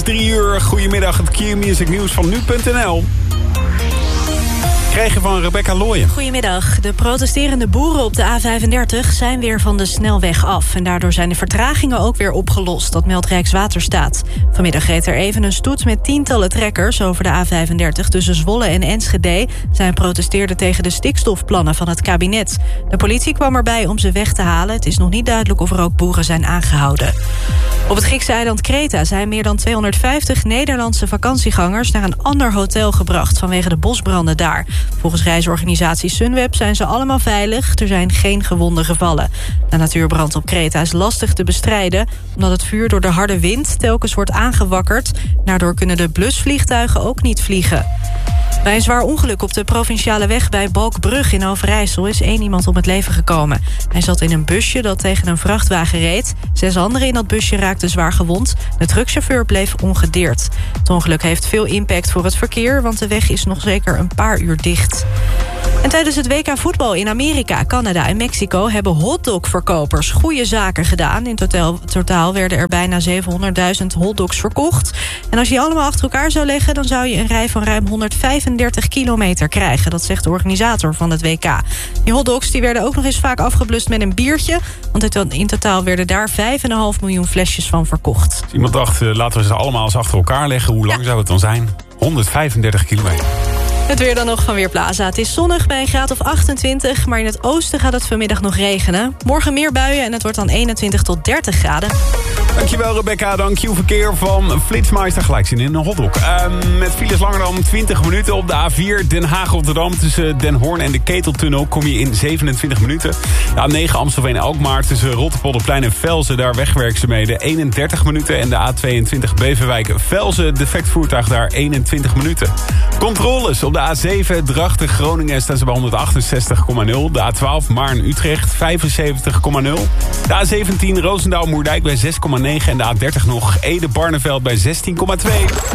3 uur, goedemiddag, het Q-music nieuws van nu.nl. Kregen van Rebecca Looyen. Goedemiddag. De protesterende boeren op de A35 zijn weer van de snelweg af. En daardoor zijn de vertragingen ook weer opgelost. Dat meldt Rijkswaterstaat. Vanmiddag reed er even een stoet met tientallen trekkers over de A35 tussen Zwolle en Enschede. Zij protesteerden tegen de stikstofplannen van het kabinet. De politie kwam erbij om ze weg te halen. Het is nog niet duidelijk of er ook boeren zijn aangehouden. Op het Griekse eiland Kreta zijn meer dan 250 Nederlandse vakantiegangers naar een ander hotel gebracht vanwege de bosbranden daar. Volgens reisorganisatie Sunweb zijn ze allemaal veilig. Er zijn geen gewonden gevallen. De natuurbrand op Kreta is lastig te bestrijden, omdat het vuur door de harde wind telkens wordt aangewakkerd. Daardoor kunnen de blusvliegtuigen ook niet vliegen. Bij een zwaar ongeluk op de provinciale weg bij Balkbrug in Overijssel is 1 iemand om het leven gekomen. Hij zat in een busje dat tegen een vrachtwagen reed. 6 anderen in dat busje raakten zwaar gewond. De truckchauffeur bleef ongedeerd. Het ongeluk heeft veel impact voor het verkeer, want de weg is nog zeker een paar uur dicht. En tijdens het WK voetbal in Amerika, Canada en Mexico hebben hotdogverkopers goede zaken gedaan. In totaal werden er bijna 700.000 hotdogs verkocht. En als je die allemaal achter elkaar zou leggen, dan zou je een rij van ruim 135 kilometer krijgen. Dat zegt de organisator van het WK. Die hotdogs die werden ook nog eens vaak afgeblust met een biertje. Want in totaal werden daar 5,5 miljoen flesjes van verkocht. Dus iemand dacht, laten we ze allemaal eens achter elkaar leggen. Hoe lang zou het dan zijn? 135 kilometer. Het weer dan nog van Weerplaza. Het is zonnig bij een graad of 28, maar in het oosten gaat het vanmiddag nog regenen. Morgen meer buien en het wordt dan 21 tot 30 graden. Dankjewel Rebecca, dan Q-verkeer van Flitsmeister. Gelijk zin in een hotdog. Met files langer dan 20 minuten op de A4 Den Haag-Rotterdam. Tussen Den Hoorn en de Keteltunnel kom je in 27 minuten. De A9 Amstelveen-Alkmaar tussen Rotterpolderplein en Velzen. Daar wegwerkzaamheden 31 minuten. En de A22 Beverwijk-Velzen. Defect voertuig daar 21 minuten. Controles op de A7 Drachten-Groningen staan ze bij 168,0. De A12 Maarn-Utrecht 75,0. De A17 Roosendaal-Moerdijk bij 6,9. En de A30 nog Ede-Barneveld bij 16,2.